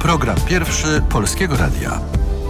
Program pierwszy Polskiego Radia.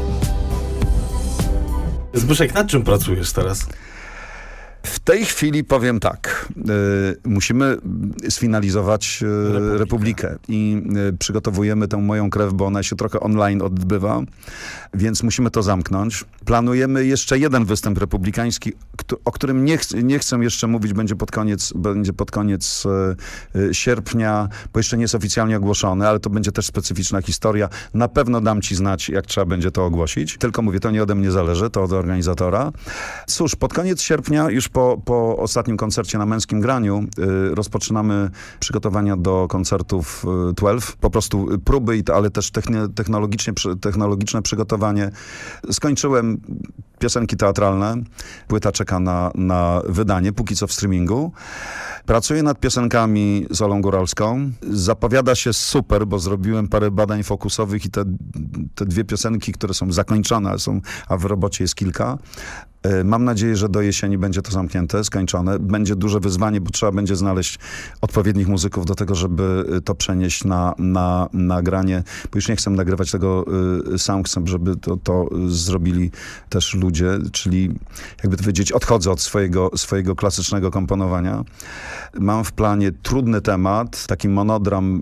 Zbyszek, nad czym pracujesz teraz? W tej chwili powiem tak. Musimy sfinalizować Republikę i przygotowujemy tę moją krew, bo ona się trochę online odbywa, więc musimy to zamknąć. Planujemy jeszcze jeden występ republikański, o którym nie chcę jeszcze mówić, będzie pod koniec sierpnia, bo jeszcze nie jest oficjalnie ogłoszony, ale to będzie też specyficzna historia. Na pewno dam ci znać, jak trzeba będzie to ogłosić. Tylko mówię, to nie ode mnie zależy, to od organizatora. Cóż, pod koniec sierpnia, już po ostatnim koncercie na Męskim Graniu, rozpoczynamy przygotowania do koncertów 12. Po prostu próby, ale też technologiczne przygotowanie. Skończyłem piosenki teatralne. Płyta czeka na wydanie, póki co w streamingu. Pracuję nad piosenkami z Olą Góralską. Zapowiada się super, bo zrobiłem parę badań fokusowych i te dwie piosenki, które są zakończone, a w robocie jest kilka. Mam nadzieję, że do jesieni będzie to zamknięte, skończone. Będzie duże wyzwanie, bo trzeba będzie znaleźć odpowiednich muzyków do tego, żeby to przenieść na nagranie, bo już nie chcę nagrywać tego sam, chcę, żeby to zrobili też ludzie, czyli jakby to powiedzieć, odchodzę od swojego klasycznego komponowania. Mam w planie trudny temat, taki monodram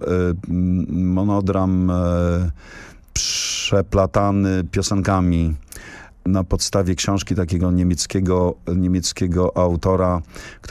przeplatany piosenkami na podstawie książki takiego niemieckiego autora,